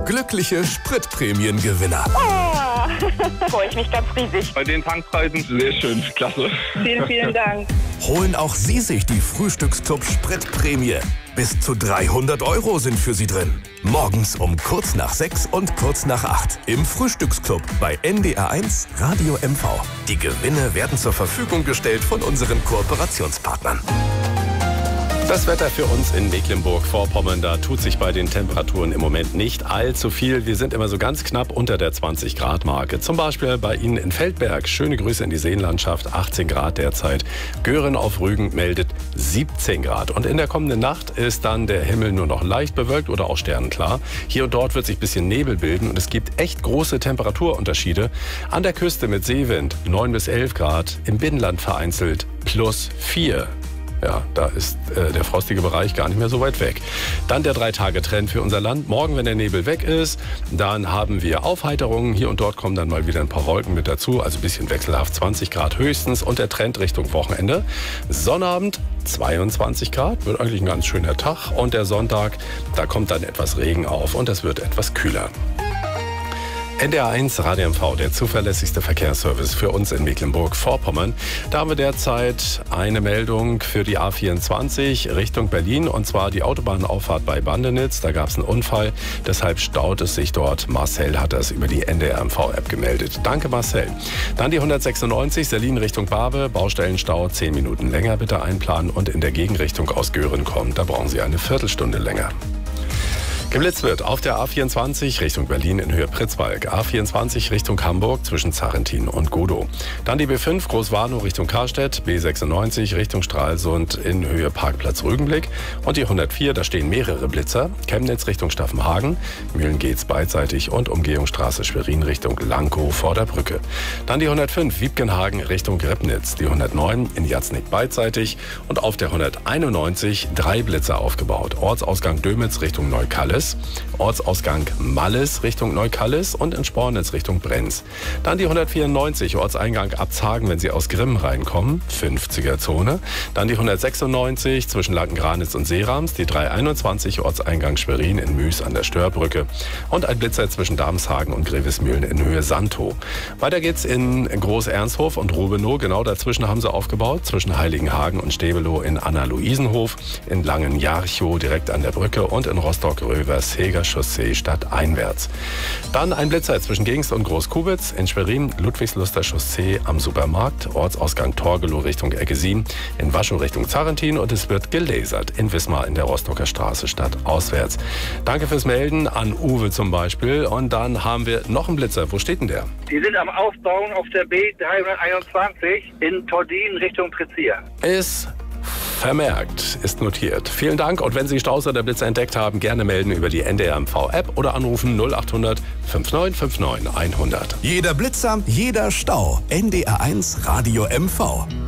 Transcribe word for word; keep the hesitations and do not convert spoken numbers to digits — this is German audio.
glückliche Spritprämiengewinner. Oh, freue ich mich ganz riesig. Bei den Tankpreisen sehr schön, klasse. Vielen, vielen Dank. Holen auch Sie sich die Frühstücksclub Spritprämie. Bis zu dreihundert Euro sind für Sie drin. Morgens um kurz nach sechs und kurz nach acht im Frühstücksclub bei N D R eins Radio M V. Die Gewinne werden zur Verfügung gestellt von unseren Kooperationspartnern. Das Wetter für uns in Mecklenburg-Vorpommern, da tut sich bei den Temperaturen im Moment nicht allzu viel. Wir sind immer so ganz knapp unter der zwanzig Grad Marke. Zum Beispiel bei Ihnen in Feldberg. Schöne Grüße in die Seenlandschaft, achtzehn Grad derzeit. Göhren auf Rügen meldet siebzehn Grad. Und in der kommenden Nacht ist dann der Himmel nur noch leicht bewölkt oder auch sternenklar. Hier und dort wird sich ein bisschen Nebel bilden und es gibt echt große Temperaturunterschiede. An der Küste mit Seewind neun bis elf Grad, im Binnenland vereinzelt plus vier. Ja, da ist äh, der frostige Bereich gar nicht mehr so weit weg. Dann der Drei-Tage-Trend für unser Land. Morgen, wenn der Nebel weg ist, dann haben wir Aufheiterungen. Hier und dort kommen dann mal wieder ein paar Wolken mit dazu. Also ein bisschen wechselhaft, zwanzig Grad höchstens. Und der Trend Richtung Wochenende. Sonnabend zweiundzwanzig Grad, wird eigentlich ein ganz schöner Tag. Und der Sonntag, da kommt dann etwas Regen auf und es wird etwas kühler. N D R eins Radio M V, der zuverlässigste Verkehrsservice für uns in Mecklenburg-Vorpommern. Da haben wir derzeit eine Meldung für die A vierundzwanzig Richtung Berlin, und zwar die Autobahnauffahrt bei Bandenitz. Da gab es einen Unfall, deshalb staut es sich dort. Marcel hat das über die N D R M V-App gemeldet. Danke, Marcel. Dann die hundertsechsundneunzig Selin Richtung Barbe, Baustellenstau, zehn Minuten länger bitte einplanen, und in der Gegenrichtung aus Göhren kommt, da brauchen Sie eine Viertelstunde länger. Geblitzt wird auf der A vierundzwanzig Richtung Berlin in Höhe Pritzwalk, A vierundzwanzig Richtung Hamburg zwischen Zarentin und Godow. Dann die B fünf Großwarnow Richtung Karstedt, B sechsundneunzig Richtung Stralsund in Höhe Parkplatz Rügenblick, und die hundertvier, da stehen mehrere Blitzer, Chemnitz Richtung Staffenhagen, Mühlen-Geetz beidseitig und Umgehungsstraße Schwerin Richtung Lankow vor der Brücke. Dann die hundertfünf Wiebkenhagen Richtung Repnitz, die hundertneun in Jatznick beidseitig, und auf der hunderteinundneunzig drei Blitzer aufgebaut. Ortsausgang Dömitz Richtung Neukallis, Ortsausgang Malles Richtung Neukallis und in Spornitz Richtung Brenz. Dann die hundertvierundneunzig, Ortseingang Abzhagen, wenn Sie aus Grimm reinkommen, fünfziger Zone. Dann die hundertsechsundneunzig zwischen Lanken-Granitz und Seerams, die dreihunderteinundzwanzig, Ortseingang Schwerin in Müs an der Störbrücke, und ein Blitzer zwischen Damshagen und Grevesmühlen in Höhe Santow. Weiter geht's in Groß-Ernsthof und Rubenow, genau dazwischen haben sie aufgebaut, zwischen Heiligenhagen und Stebelow in Anna-Luisenhof, in Langen-Jarchow direkt an der Brücke und in Rostock-Röver Seger Chaussee stadteinwärts. Dann ein Blitzer zwischen Gingst und Großkubitz, in Schwerin Ludwigsluster Chaussee am Supermarkt, Ortsausgang Torgelow Richtung Eggesin, in Waschow Richtung Zarentin, und es wird gelasert in Wismar in der Rostocker Straße stadtauswärts. Danke fürs Melden an Uwe zum Beispiel. Und dann haben wir noch einen Blitzer. Wo steht denn der? Die sind am Aufbauen auf der B dreihunderteinundzwanzig in Tordin Richtung Trizier. Ist vermerkt, ist notiert. Vielen Dank, und wenn Sie Staus oder Blitzer entdeckt haben, gerne melden über die N D R M V-App oder anrufen null achthundert neunundfünfzig neunundfünfzig hundert. Jeder Blitzer, jeder Stau. N D R eins Radio M V.